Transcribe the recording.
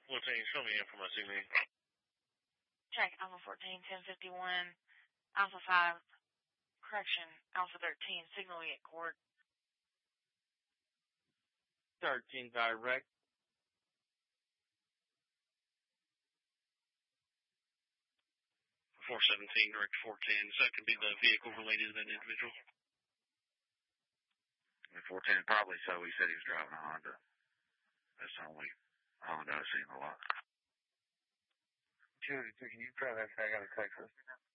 show me in for my signal. Check Alpha 14, 1051, Alpha 5, correction, Alpha 13, signal at court. 13 direct. 417, direct 410. So that could be the vehicle related to that individual. 410, probably so. He said he was driving a Honda. That's the only Honda I've seen a lot. 282, can you try that guy out of Texas?